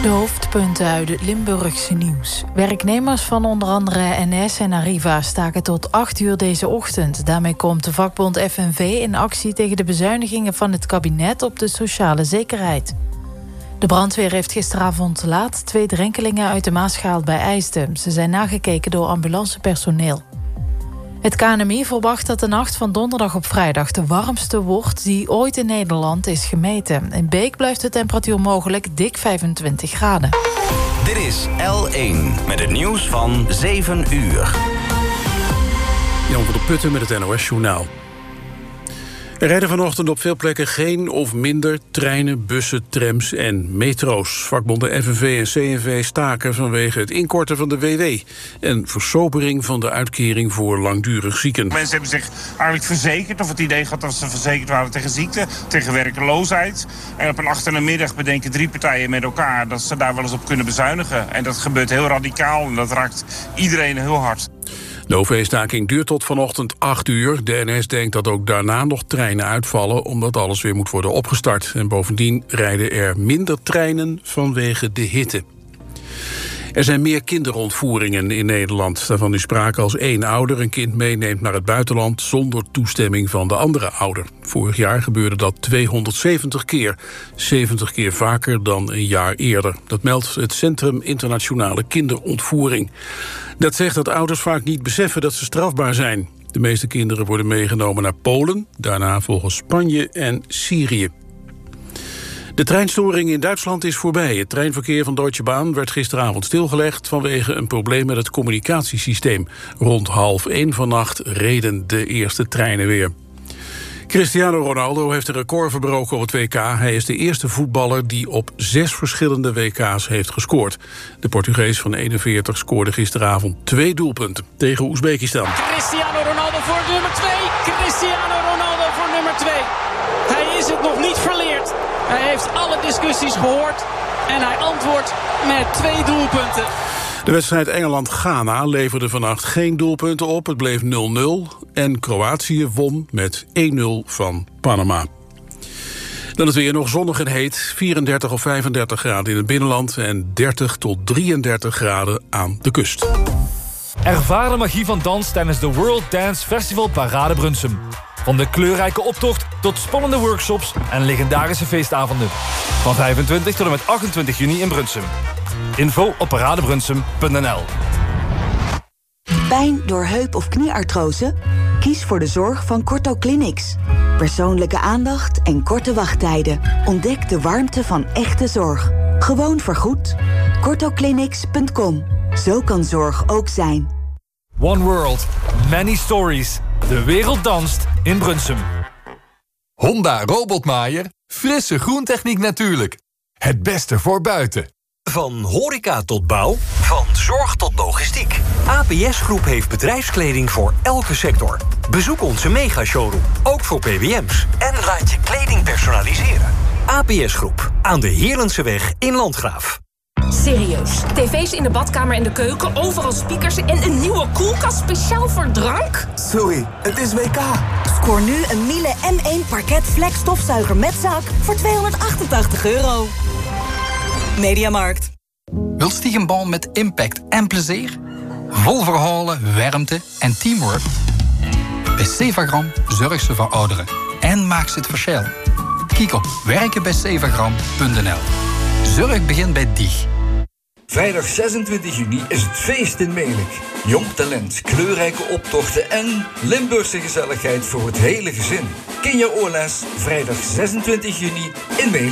De hoofdpunten uit het Limburgse nieuws. Werknemers van onder andere NS en Arriva staken tot 8 uur deze ochtend. Daarmee komt de vakbond FNV in actie tegen de bezuinigingen van het kabinet op de sociale zekerheid. De brandweer heeft gisteravond laat 2 drenkelingen uit de Maas gehaald bij IJsden. Ze zijn nagekeken door ambulancepersoneel. Het KNMI verwacht dat de nacht van donderdag op vrijdag de warmste wordt die ooit in Nederland is gemeten. In Beek blijft de temperatuur mogelijk dik 25 graden. Dit is L1 met het nieuws van 7 uur. Jan van der Putten met het NOS-journaal. Er rijden vanochtend op veel plekken geen of minder treinen, bussen, trams en metro's. Vakbonden FNV en CNV staken vanwege het inkorten van de WW en versobering van de uitkering voor langdurig zieken. Mensen hebben zich eigenlijk verzekerd, of het idee gehad dat ze verzekerd waren tegen ziekte, tegen werkeloosheid. En op een achtermiddag bedenken 3 partijen met elkaar dat ze daar wel eens op kunnen bezuinigen. En dat gebeurt heel radicaal en dat raakt iedereen heel hard. De OV-staking duurt tot vanochtend 8 uur. De NS denkt dat ook daarna nog treinen uitvallen, omdat alles weer moet worden opgestart. En bovendien rijden er minder treinen vanwege de hitte. Er zijn meer kinderontvoeringen in Nederland. Daarvan is sprake als 1 ouder een kind meeneemt naar het buitenland zonder toestemming van de andere ouder. Vorig jaar gebeurde dat 270 keer. 70 keer vaker dan een jaar eerder. Dat meldt het Centrum Internationale Kinderontvoering. Dat zegt dat ouders vaak niet beseffen dat ze strafbaar zijn. De meeste kinderen worden meegenomen naar Polen, daarna volgen Spanje en Syrië. De treinstoring in Duitsland is voorbij. Het treinverkeer van Deutsche Bahn werd gisteravond stilgelegd vanwege een probleem met het communicatiesysteem. Rond 12:30 vannacht reden de eerste treinen weer. Cristiano Ronaldo heeft een record verbroken op het WK. Hij is de eerste voetballer die op 6 verschillende WK's heeft gescoord. De Portugees van 41 scoorde gisteravond 2 doelpunten tegen Oezbekistan. Cristiano Ronaldo voor nummer 2. Cristiano Ronaldo voor nummer 2. Hij is het nog niet verleerd. Hij heeft alle discussies gehoord en hij antwoordt met 2 doelpunten. De wedstrijd Engeland-Ghana leverde vannacht geen doelpunten op. Het bleef 0-0 en Kroatië won met 1-0 van Panama. Dan het weer nog zonnig en heet. 34 of 35 graden in het binnenland en 30 tot 33 graden aan de kust. Ervaar de magie van dans tijdens de World Dance Festival Parade Brunsum. Van de kleurrijke optocht tot spannende workshops en legendarische feestavonden. Van 25 tot en met 28 juni in Brunsum. Info op paradebrunsum.nl. Pijn door heup- of knieartrose? Kies voor de zorg van Corto Clinics. Persoonlijke aandacht en korte wachttijden. Ontdek de warmte van echte zorg. Gewoon vergoed. CortoClinics.com. Zo kan zorg ook zijn. One World, many stories. De wereld danst in Brunsum. Honda Robotmaaier. Frisse groentechniek natuurlijk. Het beste voor buiten. Van horeca tot bouw, van zorg tot logistiek. APS Groep heeft bedrijfskleding voor elke sector. Bezoek onze mega-showroom, ook voor PBM's. En laat je kleding personaliseren. APS Groep, aan de Heerlenseweg in Landgraaf. Serieus, tv's in de badkamer en de keuken, overal speakers en een nieuwe koelkast speciaal voor drank? Sorry, het is WK. Scoor nu een Miele M1 Parket Flex stofzuiger met zak voor €288. Mediamarkt. Wilt Stiegenbal met impact en plezier? Vol verhalen, warmte en teamwork? Bij Sevagram zorgt ze voor ouderen en maakt ze het verschil. Kijk op werkenbijsevagram.nl. Zorg begint bij DIG. Vrijdag 26 juni is het feest in Melick. Jong talent, kleurrijke optochten en Limburgse gezelligheid voor het hele gezin. Kinja Oorles, vrijdag 26 juni in Melick.